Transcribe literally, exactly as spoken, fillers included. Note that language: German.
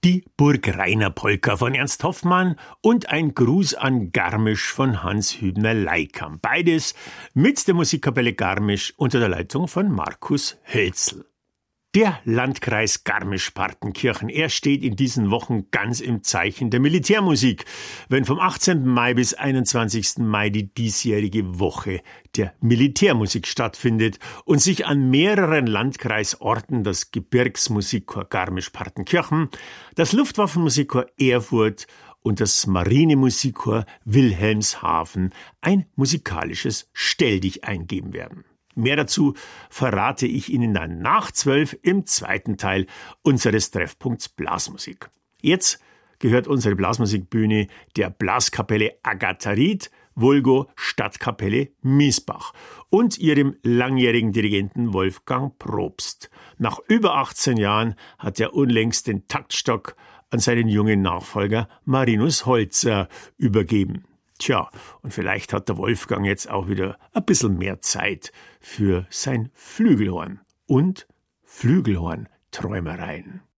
Die Burgrainer-Polka von Ernst Hoffmann und ein Gruß an Garmisch von Hans Hübner-Leikamp. Beides mit der Musikkapelle Garmisch unter der Leitung von Markus Hölzl. Der Landkreis Garmisch-Partenkirchen, er steht in diesen Wochen ganz im Zeichen der Militärmusik, wenn vom achtzehnten Mai bis einundzwanzigsten Mai die diesjährige Woche der Militärmusik stattfindet und sich an mehreren Landkreisorten das Gebirgsmusikchor Garmisch-Partenkirchen, das Luftwaffenmusikchor Erfurt und das Marinemusikchor Wilhelmshaven ein musikalisches Stelldich eingeben werden. Mehr dazu verrate ich Ihnen dann nach zwölf im zweiten Teil unseres Treffpunkts Blasmusik. Jetzt gehört unsere Blasmusikbühne der Blaskapelle Agatharit, vulgo Stadtkapelle Miesbach und ihrem langjährigen Dirigenten Wolfgang Probst. Nach über achtzehn Jahren hat er unlängst den Taktstock an seinen jungen Nachfolger Marinus Holzer übergeben. Tja, und vielleicht hat der Wolfgang jetzt auch wieder ein bisschen mehr Zeit für sein Flügelhorn und Flügelhorn-Träumereien.